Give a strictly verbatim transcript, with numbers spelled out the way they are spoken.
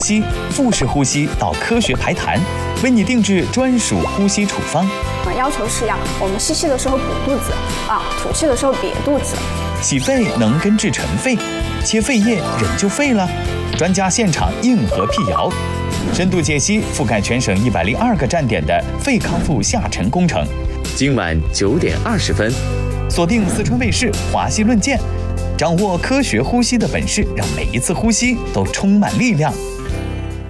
吸腹式呼吸到科学排痰，为你定制专属呼吸处方。 要求是要我们吸气的时候鼓肚子啊，吐气的时候瘪肚子。 洗肺能根治尘肺，切肺叶人就废了。专家现场硬核辟谣，深度解析覆盖全省一百零二个站点的肺康复下沉工程。今晚九点二十分，锁定四川卫视《华西论剑》，掌握科学呼吸的本事，让每一次呼吸都充满力量。